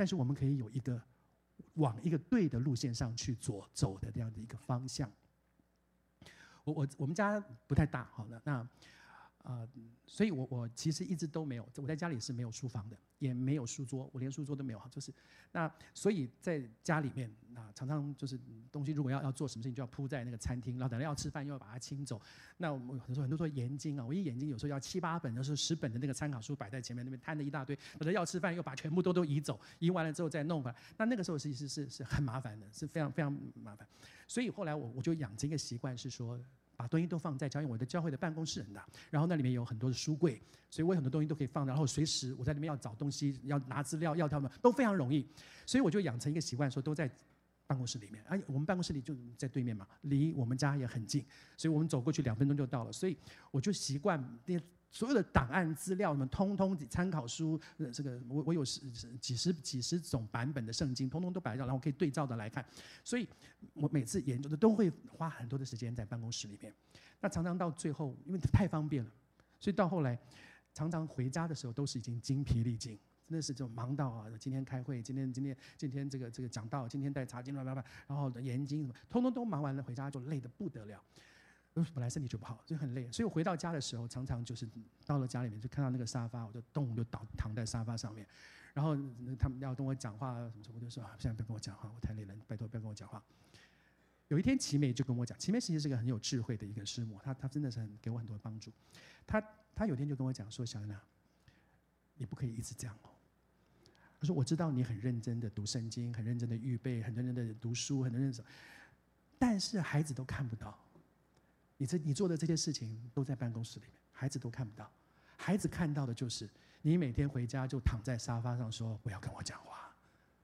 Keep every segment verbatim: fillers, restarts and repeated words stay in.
但是我们可以有一个往一个对的路线上去走走的这样的一个方向。我我我们家不太大，好了，那呃，所以我我其实一直都没有，我在家里是没有书房的，也没有书桌，我连书桌都没有，就是那所以在家里面啊，常常就是东西如果要要做什么事情，就要铺在那个餐厅，然后等到要吃饭又要把它清走。那我们很多很多说研经啊，我一研经有时候要七八本，有时候十本的那个参考书摆在前面，那边摊了一大堆，等到要吃饭又把全部都都移走，移完了之后再弄回来，那那个时候其实是是很麻烦的，是非常非常麻烦。所以后来我我就养成一个习惯，是说把东西都放在教，因为我的教会的办公室很大，然后那里面有很多的书柜，所以我有很多东西都可以放，然后随时我在里面要找东西、要拿资料、要他们都非常容易，所以我就养成一个习惯，说都在办公室里面。哎，我们办公室里就在对面嘛，离我们家也很近，所以我们走过去两分钟就到了，所以我就习惯那所有的档案资料，我们通通参考书，呃，这个我我有几十几十种版本的圣经，通通都摆上，然后我可以对照的来看。所以我每次研究的都会花很多的时间在办公室里面。那常常到最后，因为太方便了，所以到后来常常回家的时候都是已经精疲力尽，真的是这种忙到啊，今天开会，今天今天今天这个这个讲道，今天带查经，然后研经什么，通通都忙完了，回家就累得不得了。本来身体就不好，就很累，所以我回到家的时候，常常就是到了家里面就看到那个沙发，我就动就倒躺在沙发上面，然后他们要跟我讲话什么什么，我就说现在不要跟我讲话，我太累了，拜托不要跟我讲话。有一天齐梅就跟我讲，齐梅其实是个很有智慧的一个师母，她她真的是很给我很多帮助。她她有一天就跟我讲说，小恩啊，你不可以一直这样哦。她说我知道你很认真的读圣经，很认真的预备，很认真的读书，很认真的，但是孩子都看不到。你这你做的这些事情都在办公室里面，孩子都看不到。孩子看到的就是你每天回家就躺在沙发上说不要跟我讲话。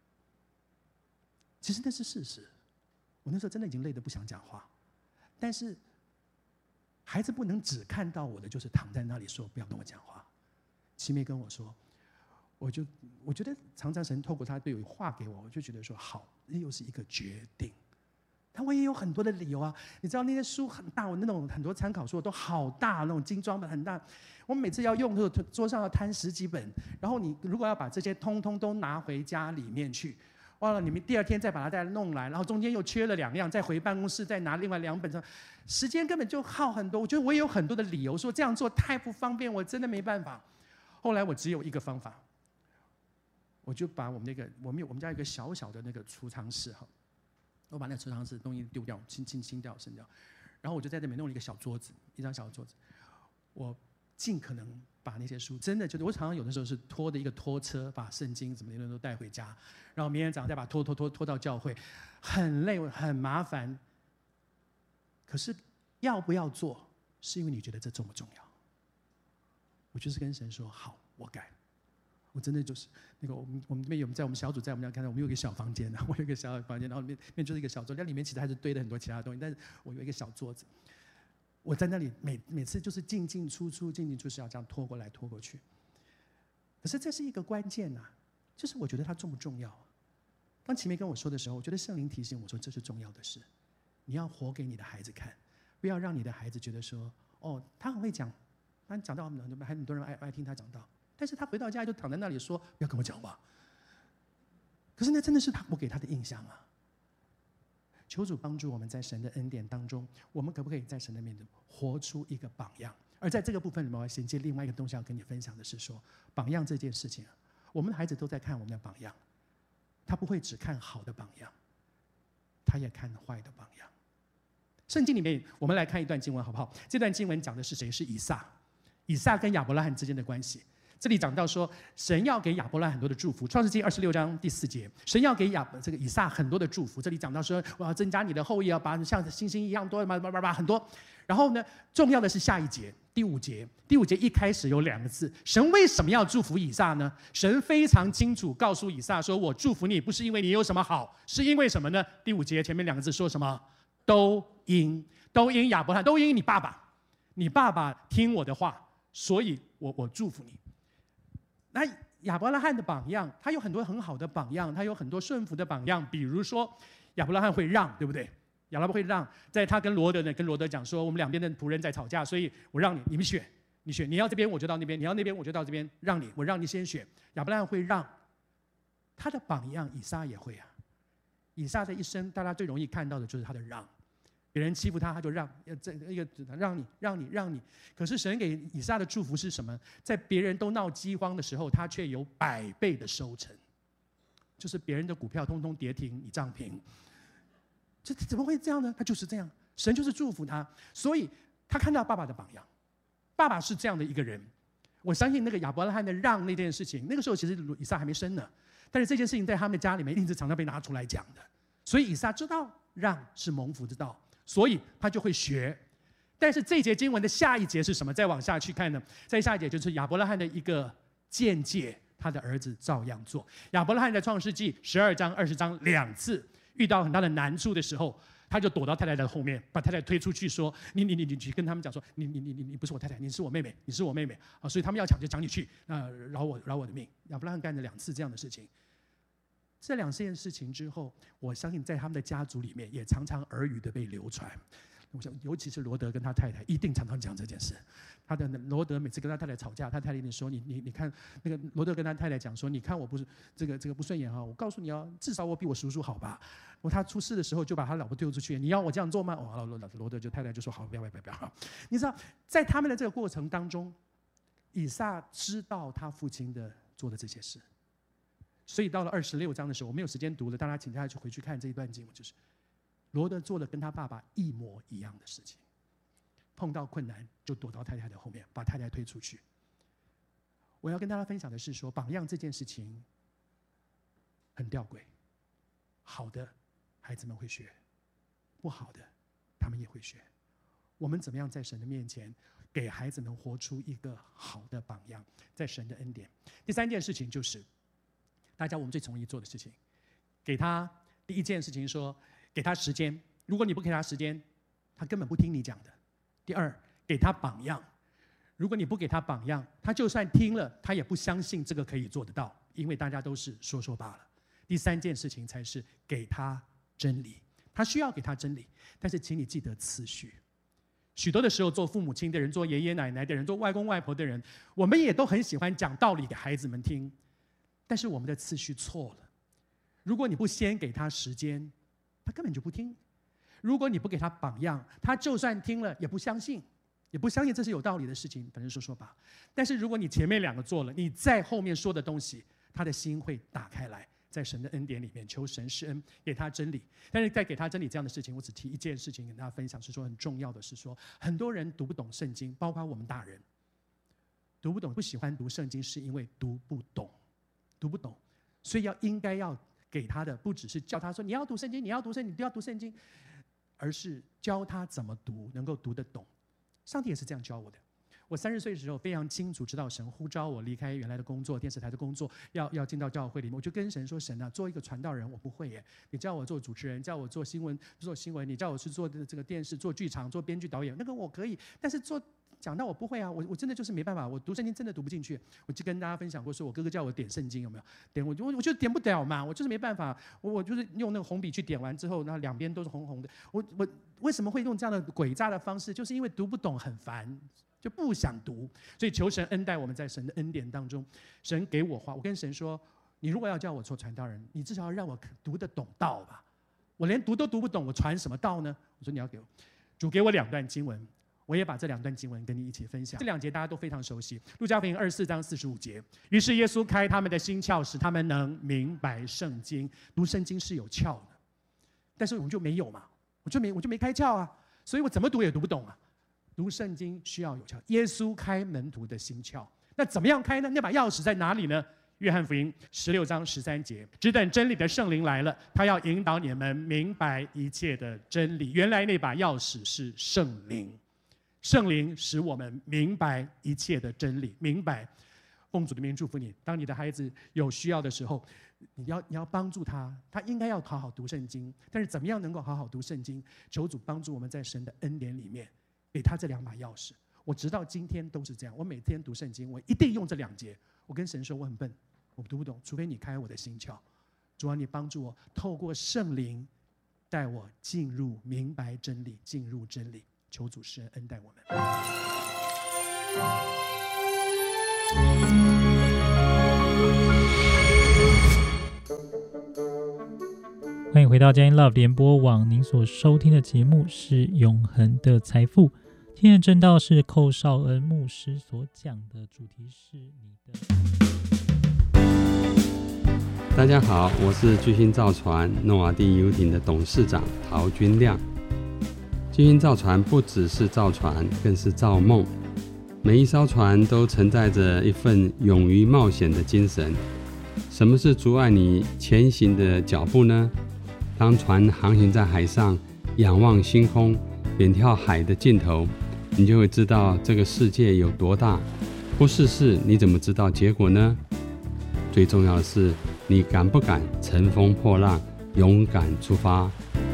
其实那是事实，我那时候真的已经累得不想讲话，但是孩子不能只看到我的就是躺在那里说不要跟我讲话。齐梅跟我说，我就我觉得常常神透过他对有话给我，我就觉得说好，又是一个决定。但我也有很多的理由啊，你知道那些书很大，我那种很多参考书都好大，那种精装本很大，我每次要用的时候桌上要摊十几本，然后你如果要把这些通通都拿回家里面去，忘了你们第二天再把它再弄来，然后中间又缺了两样，再回办公室再拿另外两本，时间根本就耗很多。我觉得我也有很多的理由说这样做太不方便，我真的没办法。后来我只有一个方法，我就把我们那个我们有我们家有一个小小的那个储藏室哈。我把那个储藏室的东西丢掉，清清清掉、扔掉，然后我就在那边弄了一个小桌子，一张小桌子。我尽可能把那些书，真的就是我常常有的时候是拖的一个拖车，把圣经什么的都带回家，然后明天早上再把拖拖拖拖到教会，很累很麻烦。可是要不要做，是因为你觉得这重不重要？我就是跟神说好，我改。我真的就是那个我们我们这边有在我们小组在我们家看到我们有一个小房间啊，我有一个小房间，然后里面里面就是一个小桌，那里面其实还是堆了很多其他东西，但是我有一个小桌子，我在那里每每次就是进进出出进进出出要这样拖过来拖过去。可是这是一个关键啊，就是我觉得它重不重要？当齐梅跟我说的时候，我觉得圣灵提醒我说这是重要的事，你要活给你的孩子看，不要让你的孩子觉得说哦他很会讲，他讲到很多还很多人爱爱听他讲道。但是他回到家就躺在那里说不要跟我讲话，可是那真的是他我给他的印象啊。求主帮助我们在神的恩典当中，我们可不可以在神的面前活出一个榜样？而在这个部分里面，我要衔接另外一个东西要跟你分享的是说，榜样这件事情，我们的孩子都在看我们的榜样，他不会只看好的榜样，他也看坏的榜样。圣经里面，我们来看一段经文好不好？这段经文讲的是谁？是以撒，以撒跟亚伯拉罕之间的关系。这里讲到说，神要给亚伯拉罕很多的祝福。创世纪二十六章第四节，神要给亚这个以撒很多的祝福。这里讲到说，我要增加你的后裔，要把像星星一样多，叭叭叭叭很多。然后呢，重要的是下一节第五节，第五节一开始有两个字，神为什么要祝福以撒呢？神非常清楚告诉以撒说，我祝福你不是因为你有什么好，是因为什么呢？第五节前面两个字说什么？都因都因亚伯拉罕，都因你爸爸，你爸爸听我的话，所以我我祝福你。那亚伯拉罕的榜样，他有很多很好的榜样，他有很多顺服的榜样。比如说，亚伯拉罕会让，对不对？亚伯拉罕会让，在他跟罗德呢，跟罗德讲说，我们两边的仆人在吵架，所以我让你，你们选，你选，你要这边我就到那边，你要那边我就到这边，让你，我让你先选。亚伯拉罕会让， 他的榜样以撒也会啊。以撒的一生，大家最容易看到的就是他的让，别人欺负他，他就让，这一个让你让你让你。可是神给以撒的祝福是什么？在别人都闹饥荒的时候，他却有百倍的收成，就是别人的股票通通跌停，你涨停。这怎么会这样呢？他就是这样，神就是祝福他，所以他看到爸爸的榜样，爸爸是这样的一个人。我相信那个亚伯拉罕的让那件事情，那个时候其实以撒还没生呢。但是这件事情在他们的家里面一直常常被拿出来讲的，所以以撒知道让是蒙福之道，所以他就会学。但是这一节经文的下一节是什么？再往下去看呢？在下一节就是亚伯拉罕的一个见解，他的儿子照样做。亚伯拉罕在创世纪十二章、二十章两次遇到很大的难处的时候，他就躲到太太的后面，把太太推出去说：“你你你你去跟他们讲说，你你你你你不是我太太，你是我妹妹，你是我妹妹啊！所以他们要抢就抢你去，那饶我饶我的命。”亚伯拉罕干了两次这样的事情。这两件事情之后，我相信在他们的家族里面也常常耳语的被流传。我想，尤其是罗德跟他太太一定常常讲这件事。他的罗德每次跟他太太吵架，他太太一定说：“你你你看，那个罗德跟他太太讲说，你看我不是这个这个不顺眼哈，我告诉你哦，至少我比我叔叔好吧。我他出事的时候就把他老婆丢出去，你要我这样做吗？”哦，罗罗德就太太就说：“好，不要不要不要。”你知道，在他们的这个过程当中，以撒知道他父亲的做的这些事。所以到了二十六章的时候，我没有时间读了，大家请大家去回去看这一段经文，就是罗德做了跟他爸爸一模一样的事情，碰到困难就躲到太太的后面，把太太推出去。我要跟大家分享的是说，榜样这件事情很吊诡，好的孩子们会学，不好的他们也会学。我们怎么样在神的面前给孩子们活出一个好的榜样，在神的恩典。第三件事情就是大家我们最容易做的事情，给他第一件事情说，给他时间。如果你不给他时间，他根本不听你讲的。第二，给他榜样。如果你不给他榜样，他就算听了，他也不相信这个可以做得到，因为大家都是说说罢了。第三件事情才是给他真理。他需要给他真理，但是请你记得次序。许多的时候，做父母亲的人、做爷爷奶奶的人、做外公外婆的人，我们也都很喜欢讲道理给孩子们听。但是我们的次序错了。如果你不先给他时间，他根本就不听；如果你不给他榜样，他就算听了也不相信，也不相信这是有道理的事情，反正说说吧。但是如果你前面两个做了，你在后面说的东西，他的心会打开来，在神的恩典里面求神施恩，给他真理。但是在给他真理这样的事情，我只提一件事情跟大家分享，是说很重要的是说，很多人读不懂圣经，包括我们大人读不懂，不喜欢读圣经，是因为读不懂。读不懂，所以要应该要给他的不只是叫他说你要读圣经，你要读圣经，你都要读圣经，而是教他怎么读，能够读得懂。上帝也是这样教我的。我三十岁的时候非常清楚知道神呼召我离开原来的工作，电视台的工作，要要进到教会里面，我就跟神说：“神啊，做一个传道人我不会耶，你叫我做主持人，叫我做新闻做新闻，你叫我去做这个电视、做剧场、做编剧导演，那个我可以，但是做。”讲到我不会啊，我我真的就是没办法，我读圣经真的读不进去。我就跟大家分享过，说我哥哥叫我点圣经，有没有？点我就我就点不了嘛，我就是没办法，我我就是用那个红笔去点完之后，那两边都是红红的。我我为什么会用这样的诡诈的方式？就是因为读不懂很烦，就不想读。所以求神恩待我们，在神的恩典当中，神给我话，我跟神说：你如果要叫我做传道人，你至少要让我读得懂道吧。我连读都读不懂，我传什么道呢？我说你要给我，主给我两段经文。我也把这两段经文跟你一起分享。这两节大家都非常熟悉，路加福音二十四章四十五节。于是耶稣开他们的心窍，使他们能明白圣经。读圣经是有窍的，但是我们就没有嘛，我就没我就没开窍啊，所以我怎么读也读不懂啊。读圣经需要有窍，耶稣开门徒的心窍。那怎么样开呢？那把钥匙在哪里呢？约翰福音十六章十三节，只等真理的圣灵来了，他要引导你们明白一切的真理。原来那把钥匙是圣灵。圣灵使我们明白一切的真理，明白。奉主的名祝福你，当你的孩子有需要的时候，你要你要帮助他，他应该要好好读圣经。但是怎么样能够好好读圣经？求主帮助我们在神的恩典里面，给他这两把钥匙。我直到今天都是这样，我每天读圣经，我一定用这两节。我跟神说，我很笨，我读不懂，除非你开我的心窍。主啊，你帮助我，透过圣灵带我进入明白真理，进入真理。求主施恩恩待我们。 欢迎回到佳音 Love 联播网，您所收听的节目是永恒的财富。今天的正道是寇绍恩牧师所讲的主题是你的。 大家好，我是巨星造船诺瓦地游艇的董事长陶君亮。巨星造船不只是造船，更是造梦。每一艘船都承载着一份勇于冒险的精神。什么是阻碍你前行的脚步呢？当船航行在海上，仰望星空，远眺海的尽头，你就会知道这个世界有多大。不试试，你怎么知道结果呢？最重要的是，你敢不敢乘风破浪，勇敢出发？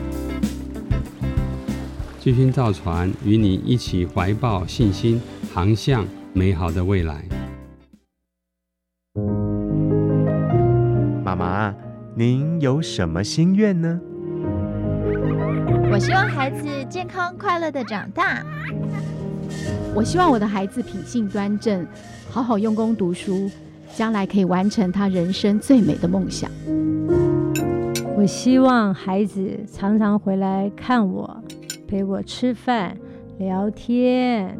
巨星造船与你一起怀抱信心，航向美好的未来。 妈妈，您有什么心愿呢？ 我希望孩子健康快乐的长大。 我希望我的孩子品性端正，好好用功读书，将来可以完成他人生最美的梦想。 我希望孩子常常回来看我，陪我吃饭聊天。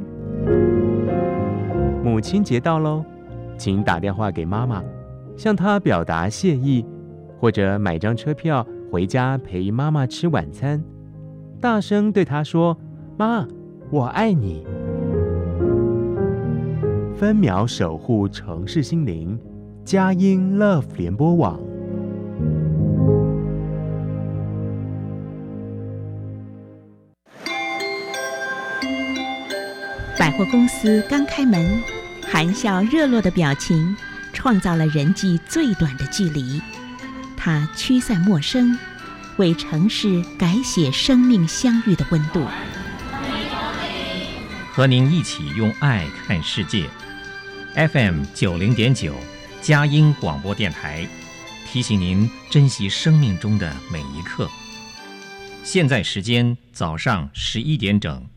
母亲节到喽，请打电话给妈妈，向她表达谢意，或者买张车票回家陪妈妈吃晚餐，大声对她说：妈，我爱你。分秒守护城市心灵，佳音 Love 联播网。 百货公司刚开门，含笑热络的表情创造了人际最短的距离。它驱散陌生，为城市改写生命相遇的温度。 和您一起用爱看世界。F M 九零点九，佳音广播电台，提醒您珍惜生命中的每一刻。现在时间早上十一点整。